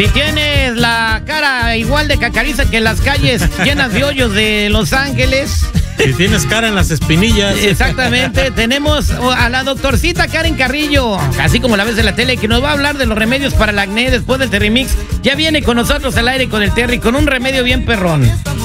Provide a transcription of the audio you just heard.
Si tienes la cara igual de cacariza que las calles llenas de hoyos de Los Ángeles. Si tienes cara en las espinillas. Exactamente, tenemos a la doctorcita Karen Carrillo, así como la ves en la tele, que nos va a hablar de los remedios para el acné después del Terry Mix. Ya viene con nosotros al aire con el Terry, con un remedio bien perrón.